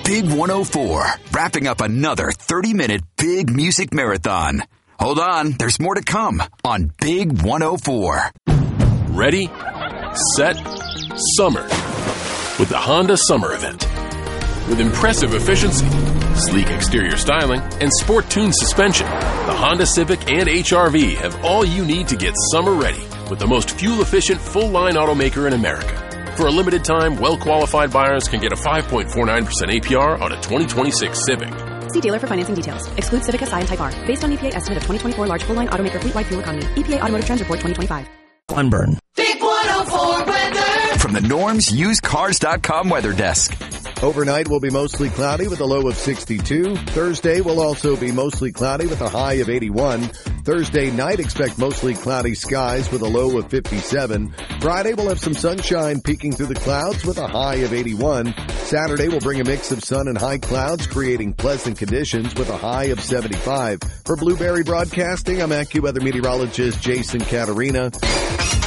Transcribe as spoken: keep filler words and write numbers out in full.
Big one oh four, wrapping up another thirty-minute big music marathon. Hold on, there's more to come on Big one oh four. Ready, set, summer with the Honda Summer Event. With impressive efficiency, sleek exterior styling, and sport-tuned suspension, the Honda Civic and H R V have all you need to get summer ready with the most fuel-efficient full-line automaker in America. For a limited time, well-qualified buyers can get a five point four nine percent A P R on a twenty twenty-six Civic. See dealer for financing details. Excludes Civic S I and Type R. Based on E P A estimate of twenty twenty-four large full-line automaker fleet-wide fuel economy. E P A Automotive Trends Report twenty twenty-five. Sunburn. Big one oh four weather. From the Norm's Used Cars dot com weather desk. Overnight will be mostly cloudy with a low of sixty-two. Thursday will also be mostly cloudy with a high of eighty-one. Thursday night, expect mostly cloudy skies with a low of fifty-seven. Friday will have some sunshine peeking through the clouds with a high of eighty-one. Saturday will bring a mix of sun and high clouds, creating pleasant conditions with a high of seventy-five. For Blueberry Broadcasting, I'm AccuWeather meteorologist Jason Caterina.